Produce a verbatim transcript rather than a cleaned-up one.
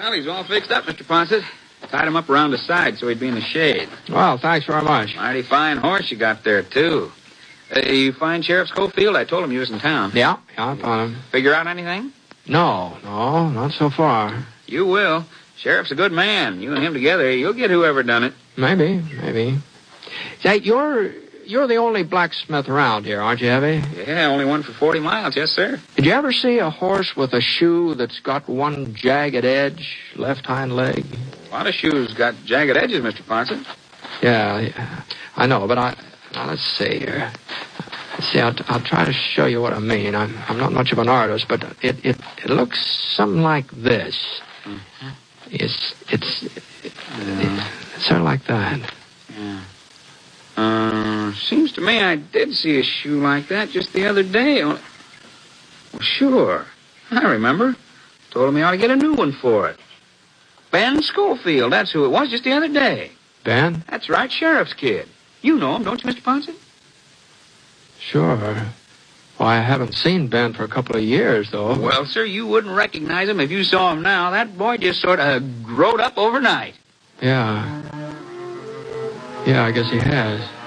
Well, he's all fixed up, Mister Ponset. Tied him up around the side so he'd be in the shade. Well, thanks very much. Mighty fine horse you got there, too. Uh, you find Sheriff Schofield? I told him you was in town. Yeah, yeah, I found him. Figure out anything? No, no, not so far. You will. Sheriff's a good man. You and him together, you'll get whoever done it. Maybe, maybe. Say, you're you're the only blacksmith around here, aren't you, Heavy? Yeah, only one for forty miles, yes, sir. Did you ever see a horse with a shoe that's got one jagged edge, left hind leg? A lot of shoes got jagged edges, Mister Ponset. Yeah, yeah, I know, but I... Now, let's see here. Let's see, I'll, I'll try to show you what I mean. I'm, I'm not much of an artist, but it, it, it looks something like this. Mm-hmm. It's, it's, it, it, it's sort of like that. Yeah. Uh, seems to me I did see a shoe like that just the other day. Well, sure. I remember. Told him he ought to get a new one for it. Ben Schofield, that's who it was, just the other day. Ben? That's right, Sheriff's kid. You know him, don't you, Mister Ponset? Sure. Well, I haven't seen Ben for a couple of years, though. Well, sir, you wouldn't recognize him if you saw him now. That boy just sort of growed up overnight. Yeah. Yeah, I guess he has.